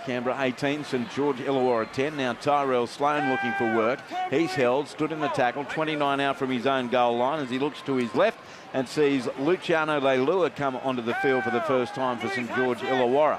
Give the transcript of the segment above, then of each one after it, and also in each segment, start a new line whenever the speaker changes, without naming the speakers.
Canberra 18, St George Illawarra 10. Now Tyrell Sloan looking for work. He's held, stood in the tackle, 29 out from his own goal line as he looks to his left and sees Luciano Leilua come onto the field for the first time for St George Illawarra.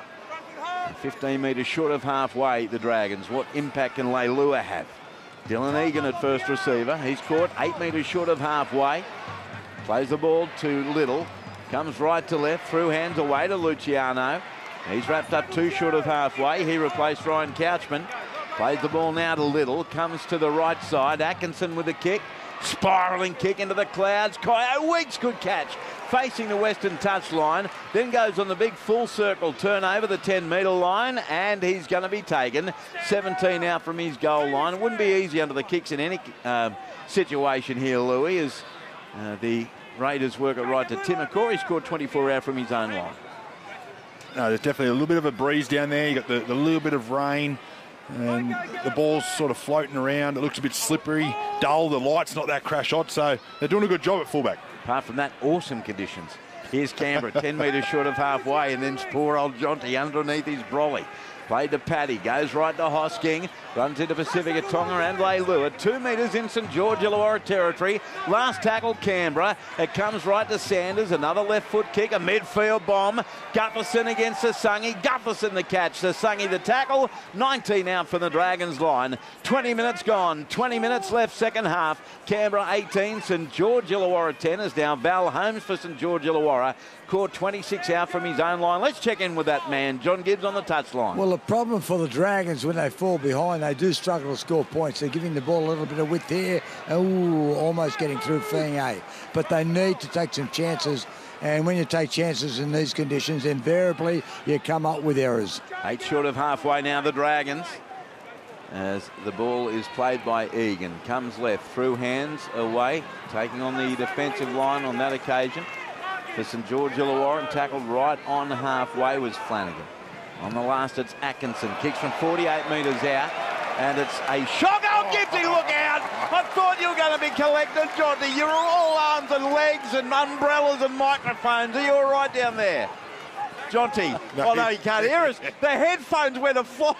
15 metres short of halfway, the Dragons. What impact can Leilua have? Dylan Egan at first receiver. He's caught 8 metres short of halfway. Plays the ball to Little. Comes right to left, through hands away to Luciano. He's wrapped up 2 short of halfway. He replaced Ryan Couchman. Plays the ball now to Little. Comes to the right side. Atkinson with the kick. Spiralling kick into the clouds. Kyo Weeks, good catch. Facing the western touchline. Then goes on the big full circle turn over the 10-metre line. And he's going to be taken. 17 out from his goal line. It wouldn't be easy under the kicks in any situation here, Louis, as the Raiders work it right to Timokor. He scored 24 out from his own line.
No, there's definitely a little bit of a breeze down there. You got the little bit of rain, and the ball's sort of floating around. It looks a bit slippery, dull. The light's not that crash hot, so they're doing a good job at fullback.
Apart from that, awesome conditions. Here's Canberra, 10 metres short of halfway, and then poor old Jonty underneath his brolly. Played to Paddy, goes right to Hosking, runs into Pacifica Tonga and Leilua. 2 metres in St George Illawarra territory. Last tackle Canberra. It comes right to Sanders. Another left foot kick, a midfield bomb. Gutherson against Sasungi. Gutherson the catch. Sasungi the tackle. 19 out from the Dragons line. 20 minutes gone. 20 minutes left second half. Canberra 18, St George Illawarra 10 is now Val Holmes for St George Illawarra. Caught 26 out from his own line. Let's check in with that man. John Gibbs on the touchline.
Well, the problem for the Dragons when they fall behind, they do struggle to score points. They're giving the ball a little bit of width here. Ooh, almost getting through Feng. But they need to take some chances. And when you take chances in these conditions, invariably you come up with errors.
8 short of halfway now, the Dragons. As the ball is played by Egan. Comes left, through hands, away. Taking on the defensive line on that occasion. For St George Illawarra, and tackled right on halfway was Flanagan. On the last, it's Atkinson. Kicks from 48 metres out, and it's a shot. Oh, Gibbsy, look out! I thought you were going to be collected, Jonty. You're all arms and legs and umbrellas and microphones. Are you all right down there? Jonty, oh no, you can't hear us. The headphones went a fly.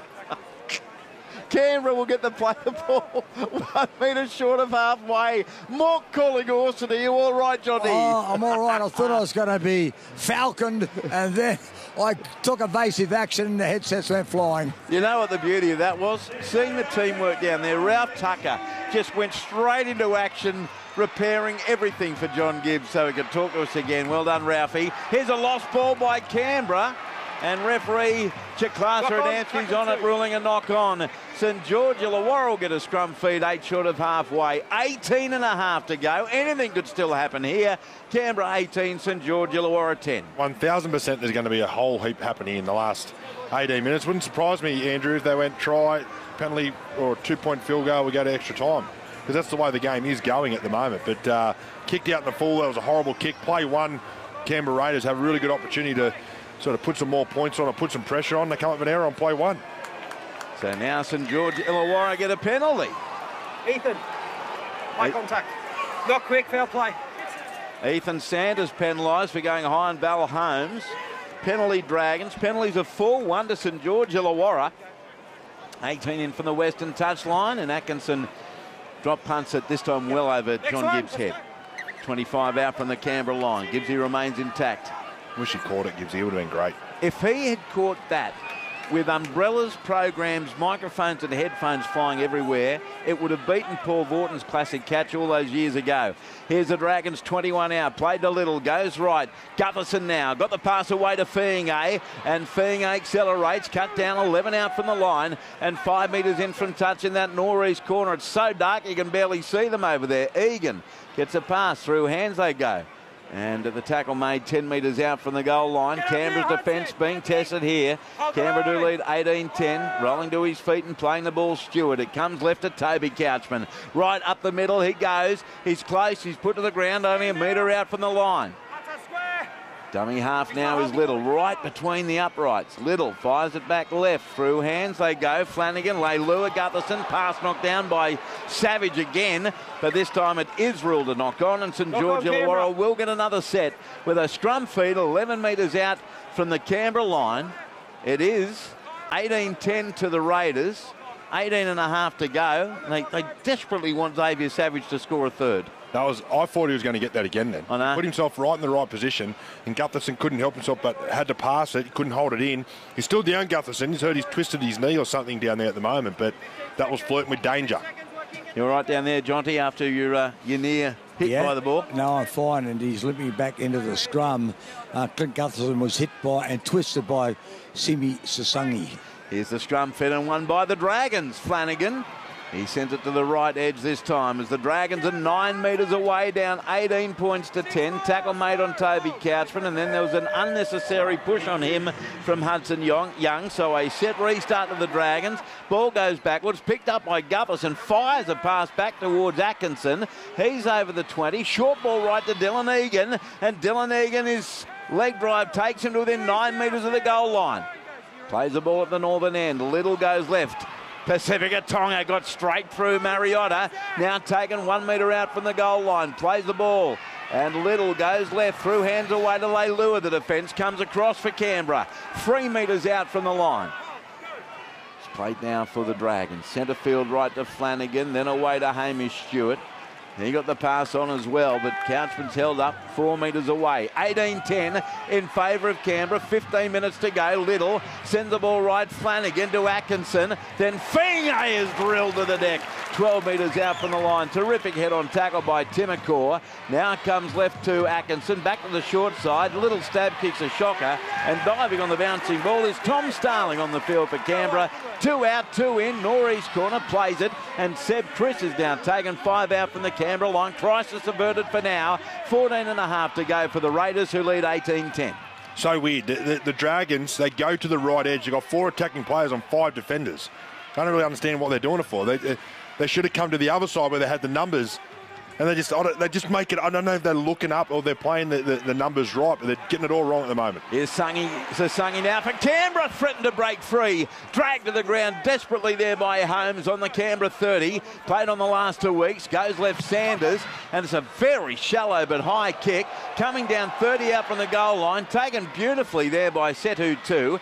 Canberra will get the play the ball 1 metre short of halfway. More calling Orson. Are you all right, Jonty?
Oh, I'm all right. I thought I was going to be falconed, and then I took evasive action and the headsets went flying.
You know what the beauty of that was? Seeing the teamwork down there. Ralph Tucker just went straight into action, repairing everything for John Gibbs so he could talk to us again. Well done, Ralphie. Here's a lost ball by Canberra. And referee Chiklasa Adamski's on it, ruling a knock on. St George Illawarra will get a scrum feed 8 short of halfway. 18 and a half to go. Anything could still happen here. Canberra 18, St George Illawarra 10.
1,000% there's going to be a whole heap happening in the last 18 minutes. Wouldn't surprise me, Andrew, if they went try, penalty or a 2-point field goal, we go to extra time. Because that's the way the game is going at the moment. But kicked out in the full, that was a horrible kick. Play one, Canberra Raiders have a really good opportunity to sort of put some more points on it, put some pressure on. They come up with an error on play one.
So now St George Illawarra get a penalty.
Ethan, high contact. Not quick, fair play.
Ethan Sanders penalised for going high on Val Holmes. Penalty Dragons. Penalties of 4-1 to St George Illawarra. 18 in from the western touchline, and Atkinson drop punts it this time well over John Gibbs' head. 25 out from the Canberra line. Gibbsy remains intact.
Wish he caught it, Gibbsy. It would have been great.
If he had caught that with umbrellas, programs, microphones and headphones flying everywhere, it would have beaten Paul Vorton's classic catch all those years ago. Here's the Dragons, 21 out. Played to Little, goes right. Gutherson now, got the pass away to Feng, and Feng accelerates, cut down 11 out from the line, and 5 metres in from touch in that northeast corner. It's so dark you can barely see them over there. Egan gets a pass, through hands they go. And the tackle made 10 metres out from the goal line. Canberra's defence being tested here. Canberra do lead 18-10. Rolling to his feet and playing the ball Stewart. It comes left to Toby Couchman. Right up the middle he goes. He's close. He's put to the ground only a metre out from the line. Dummy half now is Little, right between the uprights. Little fires it back left. Through hands they go. Flanagan, Leilua, Gutherson. Pass knocked down by Savage again. But this time it is ruled a knock on. And St George Illawarra will get another set with a scrum feed 11 metres out from the Canberra line. It is 18-10 to the Raiders. 18 and a half to go. They desperately want Xavier Savage to score a third.
I thought he was going to get that again then.
I know.
Put himself right in the right position, and Gutherson couldn't help himself but had to pass it. He couldn't hold it in. He's still down, Gutherson. He's twisted his knee or something down there at the moment, but that was flirting with danger.
You're right down there, Jonty, after your near hit by the ball.
No, I'm fine, and he's limping back into the scrum. Clint Gutherson was hit by and twisted by Simi Sasangi.
Here's the scrum fed and won by the Dragons. Flanagan, he sends it to the right edge this time as the Dragons are 9 metres away, down 18 points to 10. Tackle made on Toby Couchman, and then there was an unnecessary push on him from Hudson Young. So a set restart to the Dragons. Ball goes backwards, picked up by Gutherson, fires a pass back towards Atkinson. He's over the 20. Short ball right to Dylan Egan, and Dylan Egan, his leg drive takes him to within 9 metres of the goal line. Plays the ball at the northern end. Little goes left. Pacifica Tonga got straight through Mariotta. Now taken 1 metre out from the goal line. Plays the ball. And Little goes left through, hands away to Leilua. The defence comes across for Canberra. 3 metres out from the line. It's played now for the Dragons. Centre field right to Flanagan. Then away to Hamish Stewart. He got the pass on as well, but Couchman's held up 4 metres away. 18-10 in favour of Canberra. 15 minutes to go. Little sends the ball right. Flanagan to Atkinson. Then Fingay is drilled to the deck. 12 metres out from the line. Terrific head-on tackle by Timokor. Now comes left to Atkinson. Back to the short side. Little stab kicks a shocker. And diving on the bouncing ball is Tom Starling on the field for Canberra. 2 out, 2 in. Northeast corner plays it. And Seb Chris is now taken 5 out from the Canberra line. Crisis averted for now. 14 and a half to go for the Raiders, who lead 18-10.
So weird. The Dragons, they go to the right edge. They've got 4 attacking players on 5 defenders. I don't really understand what they're doing it for. They should have come to the other side where they had the numbers. And they just make it, I don't know if they're looking up or they're playing the numbers right, but they're getting it all wrong at the moment.
Here's Sungy now for Canberra, threatened to break free. Dragged to the ground desperately there by Holmes on the Canberra 30. Played on the last 2 weeks. Goes left Sanders, and it's a very shallow but high kick. Coming down 30 out from the goal line. Taken beautifully there by Setu 2.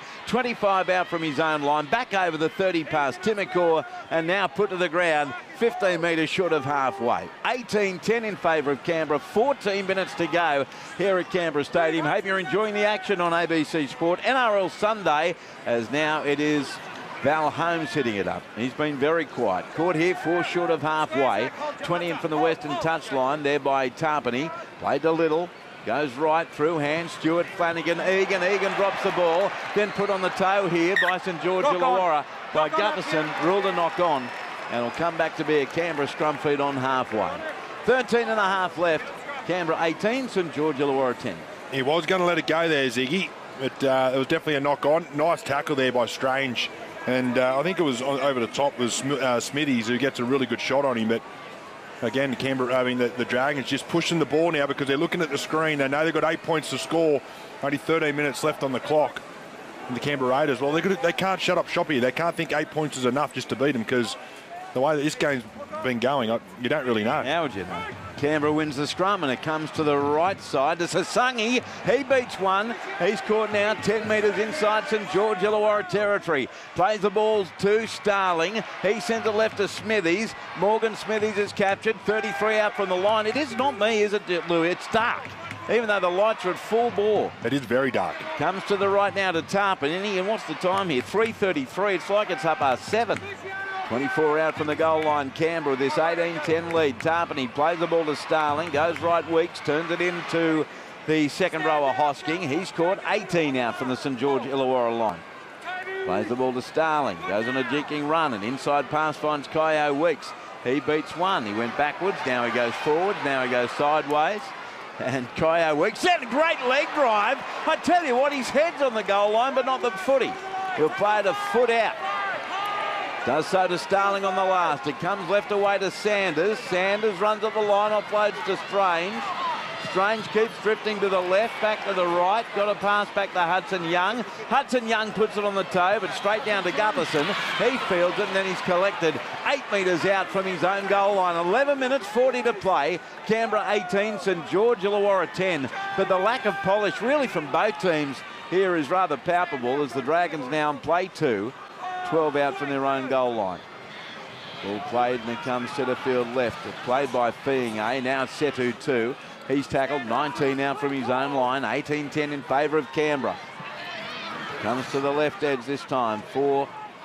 25 out from his own line. Back over the 30 past Timokor, and now put to the ground. 15 metres short of halfway. 18-10 in favour of Canberra. 14 minutes to go here at Canberra Stadium. Hope you're enjoying the action on ABC Sport. NRL Sunday, as now it is Val Holmes hitting it up. He's been very quiet. Caught here 4 short of halfway. 20 in from the western touchline there by Tarpany. Played to Little. Goes right through hand. Stewart, Flanagan, Egan. Egan drops the ball. Then put on the toe here by St George Illawarra by Gutherson. Ruled a knock on. And it'll come back to be a Canberra scrum feed on halfway. 13 and a half left. Canberra 18, St George Illawarra 10.
He was going to let it go there, Ziggy, but it was definitely a knock on. Nice tackle there by Strange. And I think it was over the top was Smithies who gets a really good shot on him. But again, the Dragons just pushing the ball now because they're looking at the screen. They know they've got 8 points to score. Only 13 minutes left on the clock. And the Canberra Raiders, well, they can't shut up shop here. They can't think 8 points is enough just to beat them because the way that this game's been going, you don't really know.
How would you know? Canberra wins the scrum, and it comes to the right side to Sasangi. He beats one. He's caught now 10 metres inside St George Illawarra territory. Plays the ball to Starling. He sends it left to Smithies. Morgan Smithies is captured. 33 out from the line. It is not me, is it, Lou? It's dark. Even though the lights are at full bore.
It is very dark.
Comes to the right now to Tarpany. And what's the time here? 3:33. It's like it's 7:30. 24 out from the goal line, Canberra with this 18-10 lead. Tarpany plays the ball to Starling, goes right Weeks, turns it into the second rower Hosking. He's caught 18 out from the St George Illawarra line. Plays the ball to Starling, goes on a jinking run, and inside pass finds Kyo Weeks. He beats one, he went backwards, now he goes forward, now he goes sideways. And Kyo Weeks, that great leg drive. I tell you what, his head's on the goal line, but not the footy. He'll play it a foot out. Does so to Starling on the last. It comes left away to Sanders. Sanders runs up the line, offloads to Strange. Strange keeps drifting to the left, back to the right. Got a pass back to Hudson Young. Hudson Young puts it on the toe, but straight down to Gutherson. He fields it, and then he's collected 8 metres out from his own goal line. 11 minutes, 40 to play. Canberra 18, St George Illawarra 10. But the lack of polish really from both teams here is rather palpable as the Dragons now in play 2, 12 out from their own goal line. Ball played and it comes centre field left. It's played by Fiinga. Now Setu 2. He's tackled 19 out from his own line. 18-10 in favour of Canberra. Comes to the left edge this time for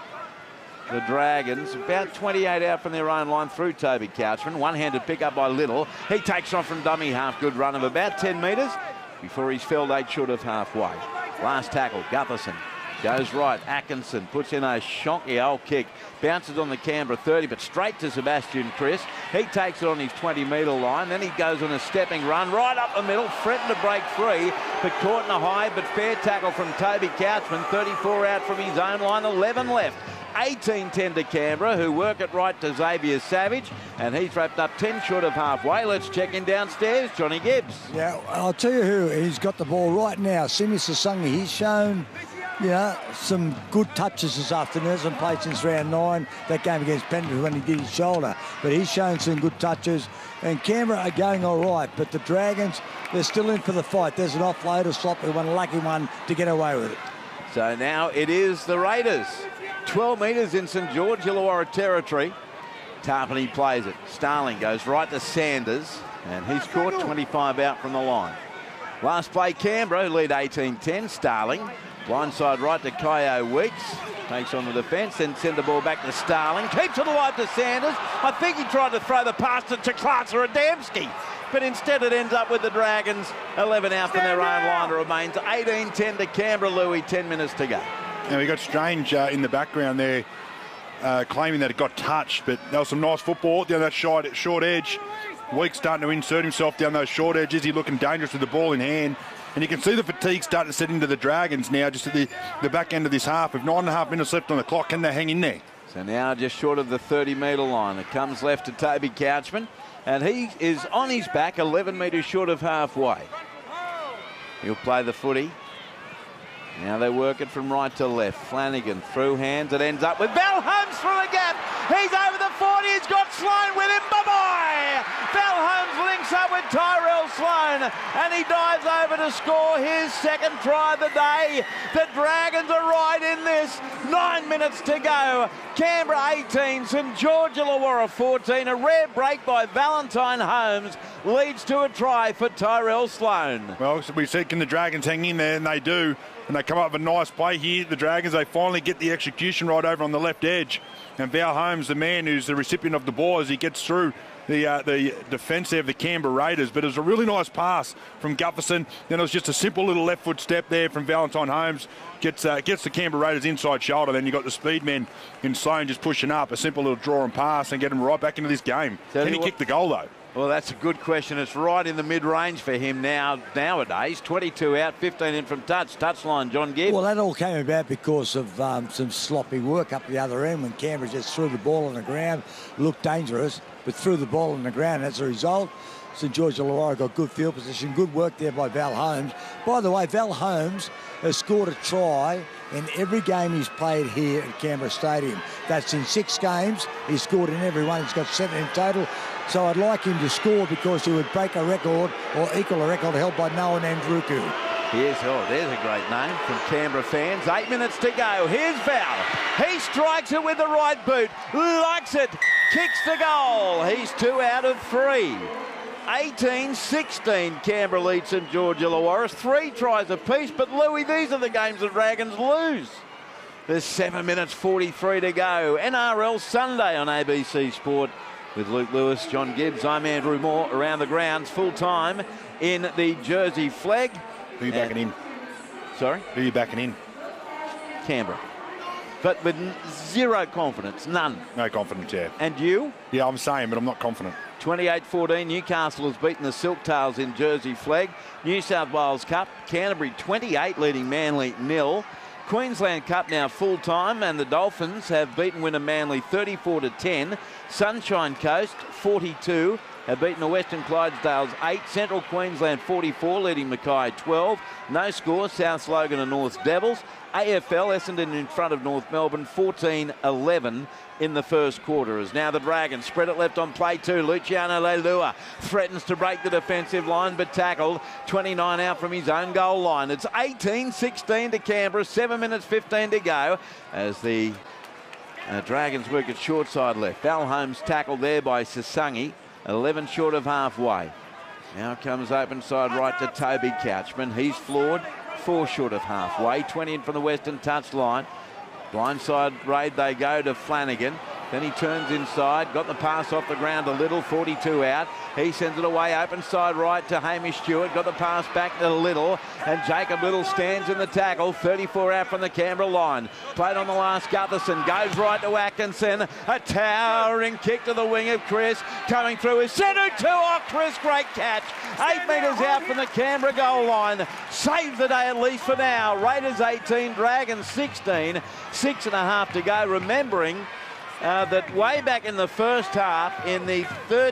the Dragons. About 28 out from their own line through Toby Couchman. One-handed pick up by Little. He takes on from dummy half. Good run of about 10 metres before he's felled 8 short of halfway. Last tackle, Gutherson. Goes right, Atkinson puts in a shonky old kick. Bounces on the Canberra 30, but straight to Sebastian Chris. He takes it on his 20-metre line. Then he goes on a stepping run right up the middle, threatened to break free, but caught in a high, but fair tackle from Toby Couchman. 34 out from his own line, 11 left. 18-10 to Canberra, who work it right to Xavier Savage, and he's wrapped up 10 short of halfway. Let's check in downstairs, Johnny Gibbs.
Yeah, I'll tell you who, he's got the ball right now. Simi Sasungi, he's shown, you know, some good touches this afternoon. Hasn't played since round 9. That game against Penrith when he did his shoulder. But he's shown some good touches. And Canberra are going all right. But the Dragons, they're still in for the fight. There's an offload, a sloppy one, a lucky one to get away with it.
So now it is the Raiders. 12 metres in St George, Illawarra territory. Tarpany plays it. Starling goes right to Sanders. And he's caught 25 out from the line. Last play, Canberra, who lead 18-10. Starling. Blindside right to Kyo Weeks. Takes on the defence, then send the ball back to Starling. Keeps it alive to Sanders. I think he tried to throw the pass to Clarkson Adamski. But instead it ends up with the Dragons 11 out from their own line. It remains 18-10 to Canberra, Louis, 10 minutes to go.
And we got Strange in the background there claiming that it got touched, but there was some nice football down that short edge. Weeks starting to insert himself down those short edges. He's looking dangerous with the ball in hand. And you can see the fatigue starting to set into the Dragons now, just at the back end of this half. With 9.5 minutes left on the clock, can they hang in there?
So now just short of the 30-metre line. It comes left to Toby Couchman, and he is on his back, 11 metres short of halfway. He'll play the footy. Now they work it from right to left. Flanagan through hands. It ends up with Val Holmes through a gap. He's over the 40. He's got Sloan with him. Bye-bye. Val Holmes links up with Tyrell Sloan, and he dives over to score his second try of the day. The Dragons are right in this. 9 minutes to go. Canberra 18, St George Illawarra 14. A rare break by Valentine Holmes leads to a try for Tyrell Sloan.
Well, so we said, can the Dragons hang in there? And they do. And they come up with a nice play here. The Dragons, they finally get the execution right over on the left edge. And Val Holmes, the man who's the recipient of the ball as he gets through the defence there of the Canberra Raiders. But it was a really nice pass from Gutherson. Then it was just a simple little left foot step there from Valentine Holmes. Gets the Canberra Raiders inside shoulder. Then you've got the speed men in Sloan just pushing up. A simple little draw and pass and get him right back into this game. Can he kick the goal, though?
Well, that's a good question. It's right in the mid-range for him nowadays. 22 out, 15 in from touch. Touchline, John Gibb.
Well, that all came about because of some sloppy work up the other end when Canberra just threw the ball on the ground. Looked dangerous, but threw the ball on the ground. As a result, St George Illawarra got good field position. Good work there by Val Holmes. By the way, Val Holmes has scored a try in every game he's played here at Canberra Stadium. That's in 6 games. He's scored in every one. He's got 7 in total. So I'd like him to score because he would break a record or equal a record held by Noah Nandruku.
There's a great name from Canberra fans. 8 minutes to go. Here's Val. He strikes it with the right boot. Likes it. Kicks the goal. He's 2 out of 3. 18-16 Canberra leads St George Illawarra. 3 tries apiece. But Louis, these are the games the Dragons lose. There's 7 minutes 43 to go. NRL Sunday on ABC Sport. With Luke Lewis, John Gibbs, I'm Andrew Moore around the grounds full time in the Jersey Flag.
Who are you backing in?
Sorry?
Who are you backing in?
Canberra. But with zero confidence, none.
No confidence, yeah.
And you?
Yeah, I'm saying, but I'm not confident.
28-14, Newcastle has beaten the Silktails in Jersey Flag. New South Wales Cup, Canterbury 28 leading Manly 0. Queensland Cup now full time, and the Dolphins have beaten winner Manly 34-10. Sunshine Coast 42, have beaten the Western Clydesdales 8, Central Queensland 44, leading Mackay 12. No score, South Logan and North Devils. AFL, Essendon in front of North Melbourne 14-11 in the first quarter. As now the Dragons spread it left on play 2. Luciano Leilua threatens to break the defensive line but tackled. 29 out from his own goal line. It's 18-16 to Canberra, 7 minutes 15 to go as the Dragons work at short side left. Al Holmes tackled there by Sasangi, 11 short of halfway. Now comes open side right to Toby Couchman. He's floored, 4 short of halfway. 20 in from the western touchline. Blindside raid they go to Flanagan. Then he turns inside, got the pass off the ground a little, 42 out. He sends it away, open side right to Hamish Stewart, got the pass back to Little, and Jacob Little stands in the tackle, 34 out from the Canberra line. Played on the last, Gutherson goes right to Atkinson, a towering kick to the wing of Chris, coming through is Sedu 2 off Chris, great catch. 8 metres out from the Canberra goal line, saves the day at least for now. Raiders 18, Dragons 16, 6.5 to go, remembering that way back in the first half, in the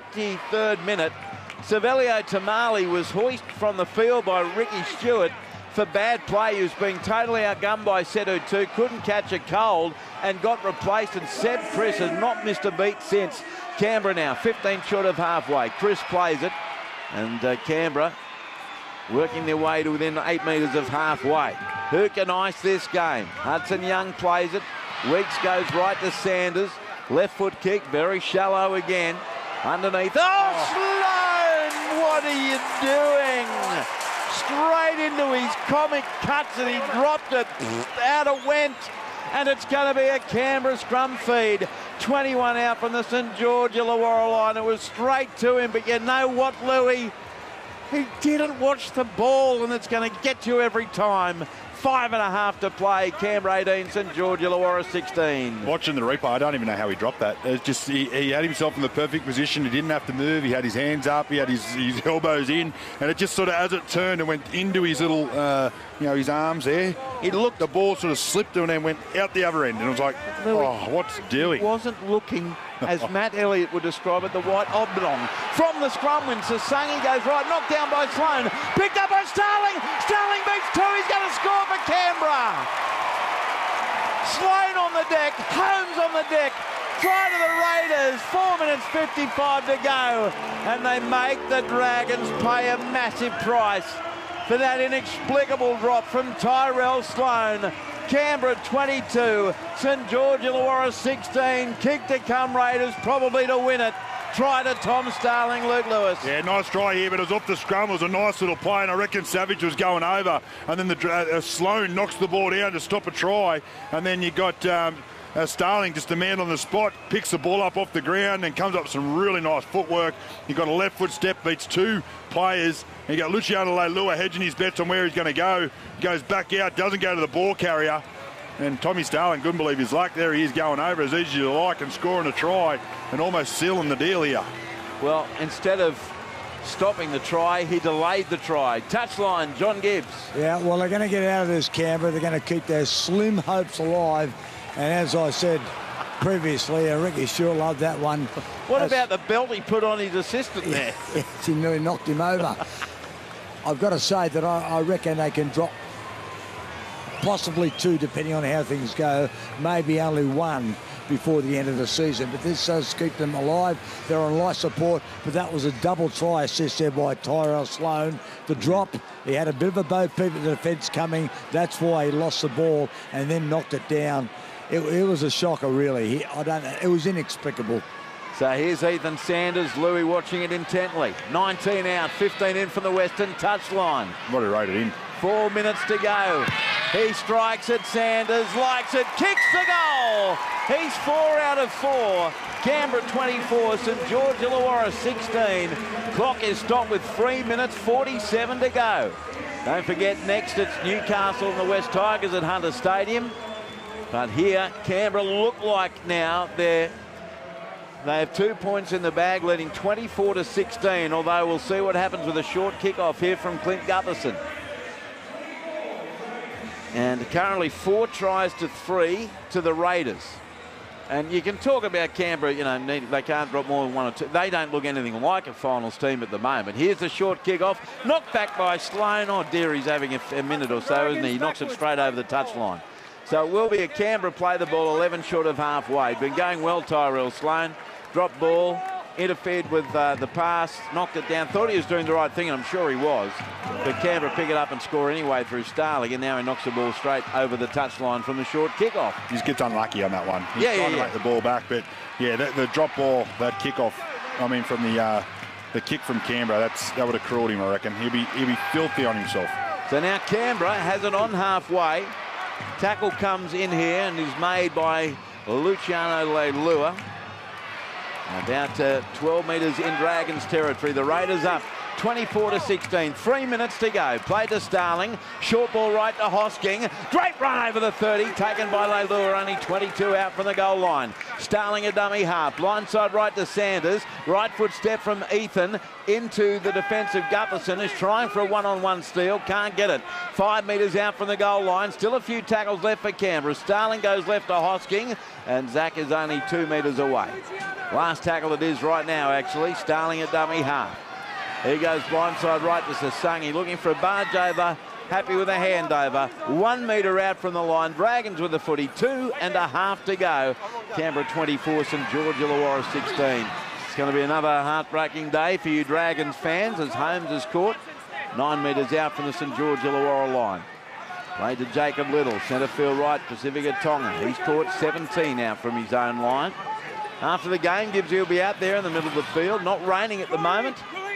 33rd minute, Savelio Tamale was hoisted from the field by Ricky Stewart for bad play. He was being totally outgunned by Sedu 2, couldn't catch a cold and got replaced, and Seb Chris has not missed a beat since. Canberra now 15 short of halfway. Chris plays it, and Canberra working their way to within 8 metres of halfway. Who can ice this game? Hudson Young plays it. Weeks goes right to Sanders. Left foot kick, very shallow again. Underneath. Oh, Sloan! What are you doing? Straight into his comic cuts and he dropped it. Out it went. And it's going to be a Canberra scrum feed. 21 out from the St George Illawarra line. It was straight to him, but you know what, Louis? He didn't watch the ball, and it's going to get you every time. 5.5 to play. Canberra 18, St George Illawarra 16.
Watching the replay, I don't even know how he dropped that. It's just he had himself in the perfect position. He didn't have to move. He had his hands up. He had his elbows in, and it just sort of, as it turned and went into his little, his arms there. He looked. The ball sort of slipped and then went out the other end, and it was like, what's it doing?
He wasn't looking, as Matt Elliott would describe it, the white oblong. From the scrum win, Sasangi goes right, knocked down by Sloan, picked up by Starling. Starling beats 2. He's going to score for Canberra. Sloan on the deck, Holmes on the deck. Try to the Raiders, 4 minutes 55 to go, and they make the Dragons pay a massive price for that inexplicable drop from Tyrell Sloan. Canberra 22, St George Illawarra 16. Kick to come Raiders, probably to win it. Try to Tom Starling, Luke Lewis.
Yeah, nice try here, but it was off the scrum. It was a nice little play, and I reckon Savage was going over. And then the Sloan knocks the ball down to stop a try. And then you got Starling, just a man on the spot, picks the ball up off the ground and comes up with some really nice footwork. You got a left foot step, beats 2 players. And you got Luciano Leilua hedging his bets on where he's going to go. He goes back out, doesn't go to the ball carrier. And Tommy Starling couldn't believe his luck. There he is going over as easy as you like and scoring a try and almost sealing the deal here.
Well, instead of stopping the try, he delayed the try. Touchline, John Gibbs.
Yeah, well, they're going to get out of this, Canberra. They're going to keep their slim hopes alive. And as I said previously, Ricky sure loved that one.
What about the belt he put on his assistant there?
Yes, he nearly knocked him over. I've got to say that I reckon they can drop possibly 2, depending on how things go, maybe only 1 before the end of the season. But this does keep them alive. They're on life support, but that was a double try assist there by Tyrell Sloan. The drop, he had a bit of a bow peep at the defence coming. That's why he lost the ball and then knocked it down. It was a shocker, really. I don't know. It was inexplicable.
So here's Ethan Sanders, Louis watching it intently. 19 out, 15 in from the western touchline.
What a rate it in.
4 minutes to go. He strikes it, Sanders likes it, kicks the goal. He's 4 out of 4. Canberra 24, St George Illawarra 16. Clock is stopped with 3 minutes 47 to go. Don't forget, next it's Newcastle and the West Tigers at Hunter Stadium. But here, Canberra look like now they have 2 points in the bag, leading 24-16, although we'll see what happens with a short kick-off here from Clint Gutherson. And currently 4 tries to 3 to the Raiders. And you can talk about Canberra, you know, they can't drop more than 1 or 2. They don't look anything like a finals team at the moment. Here's the short kick-off, knocked back by Sloan. Oh dear, he's having a minute or so, isn't he? He knocks it straight over the touchline. So it will be a Canberra play the ball 11 short of halfway. Been going well, Tyrell Sloan. Drop ball, interfered with the pass, knocked it down. Thought he was doing the right thing, and I'm sure he was. But Canberra pick it up and score anyway through Starling, and now he knocks the ball straight over the touchline from the short kick-off.
He just gets unlucky on that one. He's
trying
to make the ball back, but yeah, the drop ball, that kick-off, I mean, from the kick from Canberra, that would have cruelled him, I reckon. He'll be filthy on himself.
So now Canberra has it on halfway. Tackle comes in here and is made by Luciano Leilua. About 12 metres in Dragons territory. The Raiders up 24-16. 3 minutes to go. Play to Starling. Short ball right to Hosking. Great run over the 30. Taken by Leilua. Only 22 out from the goal line. Starling a dummy half. Blindside right to Sanders. Right foot step from Ethan into the defensive Gutherson. Is trying for a one-on-one steal. Can't get it. 5 metres out from the goal line. Still a few tackles left for Canberra. Starling goes left to Hosking. And Zach is only 2 metres away. Last tackle it is right now, actually. Starling a dummy half. Here goes blindside right to Sasangi, looking for a barge over, happy with a handover. 1 metre out from the line. Dragons with the footy, 2.5 to go. Canberra 24, St George Illawarra 16. It's going to be another heartbreaking day for you Dragons fans as Holmes is caught 9 metres out from the St George Illawarra line. Played to Jacob Little, centre field right, Pacifica Tonga. He's caught 17 out from his own line. After the game, Gibbs will be out there in the middle of the field. Not raining at the moment.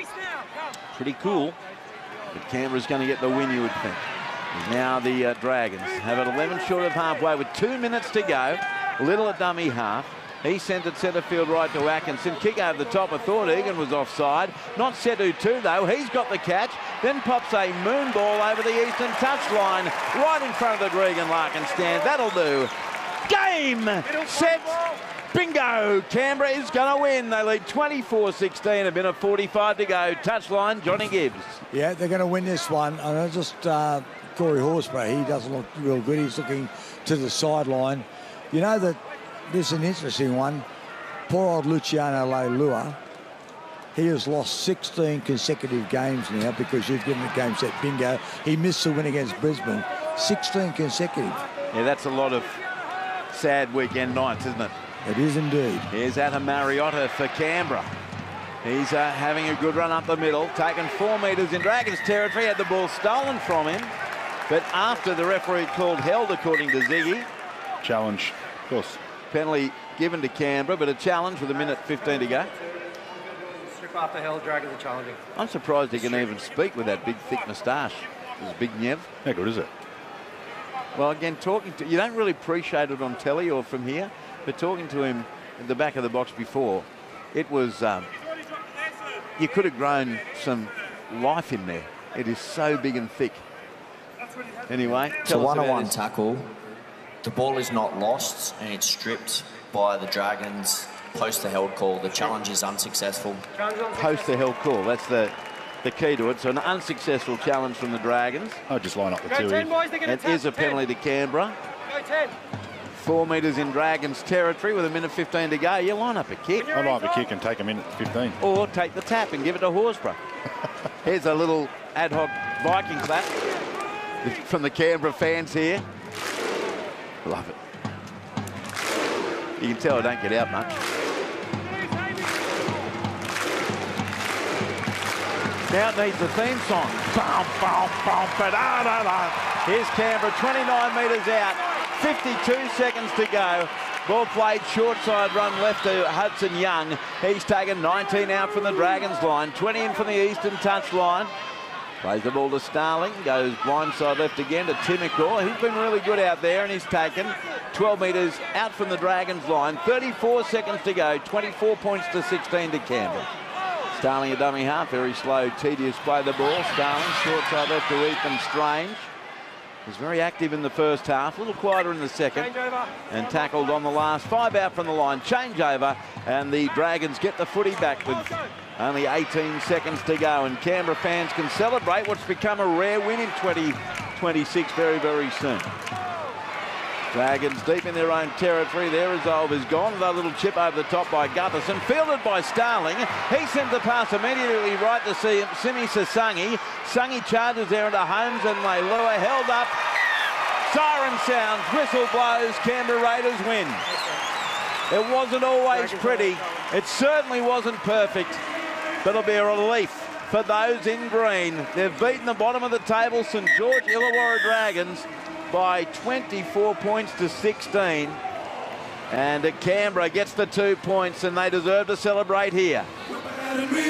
Pretty cool. But Canberra's going to get the win, you would think. Now the Dragons have it 11 short of halfway with 2 minutes to go. Little at dummy half. He sent it centre field right to Atkinson. Kick over the top. I thought Egan was offside. Not Setu too, though. He's got the catch. Then pops a moon ball over the eastern touchline. Right in front of the Gregan Larkin stand. That'll do. Game, set, bingo. Canberra is going to win. They lead 24-16. A minute 45 to go. Touchline, Johnny Gibbs.
Yeah, they're going to win this one. I know just Corey Horsburgh, he doesn't look real good. He's looking to the sideline. You know that this is an interesting one. Poor old Luciano Leilua. He has lost 16 consecutive games now because you've given the game set bingo. He missed the win against Brisbane. 16 consecutive.
Yeah, that's a lot of sad weekend nights, isn't it?
It is indeed.
Here's Adam Mariotta for Canberra. He's having a good run up the middle, taken 4 metres in Dragons territory, had the ball stolen from him. But after the referee called held, according to Ziggy.
Challenge, of course.
Penalty given to Canberra, but a challenge with a minute 15 to go.
Strip after held, Dragons are challenging.
I'm surprised he can even speak with that big, thick moustache. His big Nev.
How good is it?
Well, again, talking to you don't really appreciate it on telly or from here, but talking to him in the back of the box before, it was you could have grown some life in there. It is so big and thick. Anyway,
it's a one-on-one tackle. The ball is not lost and it's stripped by the Dragons post the held call. The challenge is unsuccessful.
Post the held call. That's the key to it. So an unsuccessful challenge from the Dragons.
I'll just line up the two.
It is a penalty to Canberra. 4 metres in Dragons territory with a minute 15 to go. You line up a kick.
I like the kick and take a minute 15.
Or take the tap and give it to Horsburgh. Here's a little ad hoc Viking clap from the Canberra fans here. Love it. You can tell I don't get out much. Now it needs the theme song. Here's Canberra, 29 metres out, 52 seconds to go. Ball played, short side run left to Hudson Young. He's taken 19 out from the Dragons line, 20 in from the eastern touch line. Plays the ball to Starling, goes blindside left again to Timicor. He's been really good out there and he's taken 12 metres out from the Dragons line. 34 seconds to go, 24 points to 16 to Canberra. Starling a dummy half, very slow, tedious play the ball. Starling, short side left to Ethan Strange. Was very active in the first half, a little quieter in the second. And tackled on the last, 5 out from the line. Changeover, and the Dragons get the footy back with only 18 seconds to go. And Canberra fans can celebrate what's become a rare win in 2026 very, very soon. Dragons deep in their own territory. Their resolve is gone. A little chip over the top by Gutherson. Fielded by Starling. He sends the pass immediately right to see Simi Sasangi. Sungi charges there into Holmes and they lure. Held up. Siren sounds. Whistle blows. Canberra Raiders win. It wasn't always pretty. It certainly wasn't perfect. But it'll be a relief for those in green. They've beaten the bottom of the table, St George Illawarra Dragons, by 24 points to 16. And Canberra gets the 2 points and they deserve to celebrate here.